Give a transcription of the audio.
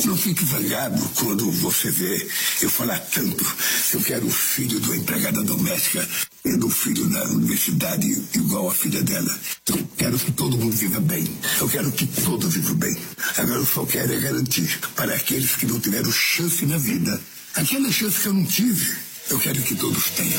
Não fique zangado quando você vê eu falar tanto que eu quero o filho de uma empregada doméstica e do filho na universidade igual a filha dela. Eu quero que todo mundo viva bem. Eu quero que todos vivam bem. Agora eu só quero é garantir para aqueles que não tiveram chance na vida. Aquela chance que eu não tive, eu quero que todos tenham.